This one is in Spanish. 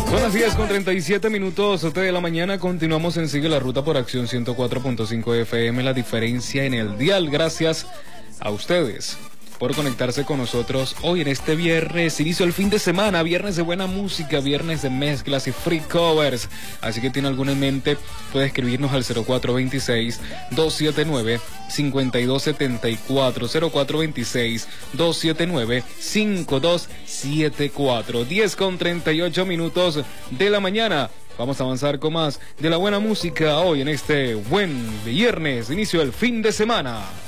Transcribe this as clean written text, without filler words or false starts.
Son las 10:37, 7 de la mañana. Continuamos en Sigue la Ruta por Acción 104.5 FM. La diferencia en el dial. Gracias a ustedes por conectarse con nosotros hoy en este viernes, inicio del fin de semana, viernes de buena música, viernes de mezclas y free covers. Así que tiene alguna en mente, puede escribirnos al 0426-279-5274, 0426-279-5274, 10:38 de la mañana. Vamos a avanzar con más de la buena música hoy en este buen viernes, inicio del fin de semana.